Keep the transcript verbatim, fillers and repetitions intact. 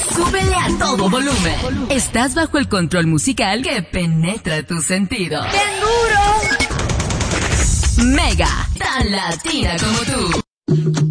súbele a todo volumen. Estás bajo el control musical que penetra tus sentidos. ¡Bien duro! Mega, tan latina como tú.